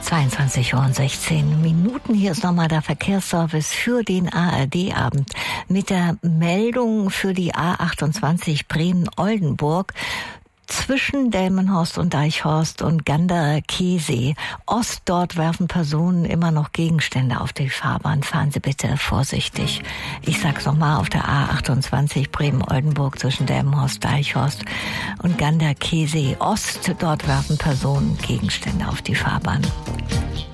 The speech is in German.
22:16. Hier ist nochmal der Verkehrsservice für den ARD-Abend mit der Meldung für die A28 Bremen-Oldenburg zwischen Delmenhorst und Deichhorst und Gander-Chiemsee Ost. Dort werfen Personen immer noch Gegenstände auf die Fahrbahn. Fahren Sie bitte vorsichtig. Ich sag's nochmal, auf der A28 Bremen-Oldenburg zwischen Delmenhorst, Deichhorst und Gander-Chiemsee Ost. Dort werfen Personen Gegenstände auf die Fahrbahn.